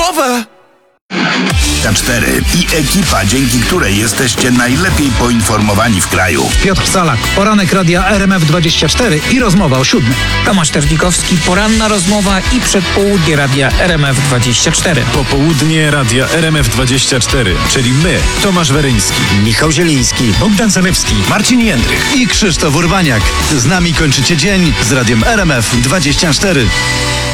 głowę! K4 i ekipa, dzięki której jesteście najlepiej poinformowani w kraju. Piotr Salak, poranek radia RMF24 i rozmowa o 7. Tomasz Terlikowski, poranna rozmowa i przedpołudnie radia RMF24. Popołudnie radia RMF24, czyli my, Tomasz Weryński, Michał Zieliński, Bogdan Zalewski, Marcin Jędrych. i Krzysztof Urbaniak. Z nami kończycie dzień z radiem RMF24.